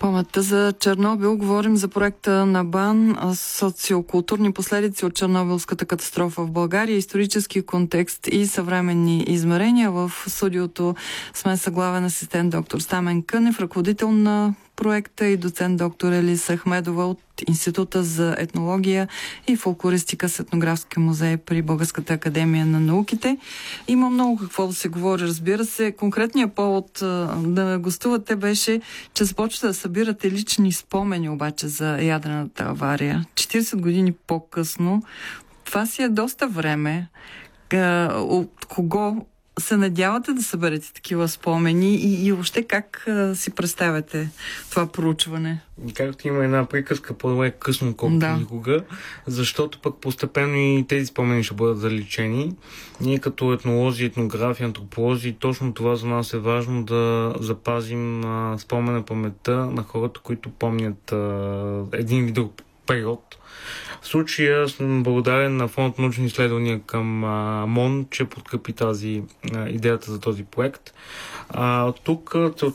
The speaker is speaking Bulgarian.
Паметта за Чернобил. Говорим за проекта на БАН, социокултурни последици от Чернобилската катастрофа в България, исторически контекст и съвременни измерения. В студиото сме са главен асистент доктор Стамен Кънев, ръководител на проекта, и доцент доктор Елиса Ахмедова от Института за етнология и фолклористика с етнографски музей при Българската академия на науките. Има много какво да се говори, разбира се. Конкретният повод да гостувате беше, че започвате да събирате лични спомени обаче за ядрената авария. 40 години по-късно. Това си е доста време. От кого се надявате да съберете такива спомени и въобще как си представяте това проучване? Както има една приказка, по-добре късно, колкото никога, защото пък постепенно и тези спомени ще бъдат заличени. Ние като етнолози, етнографи, антрополози, точно това за нас е важно, да запазим спомена, паметта на хората, които помнят един или друг период. В случая съм благодарен на Фонд научни изследвания към МОН, че подкрепи идеята за този проект. Тук целта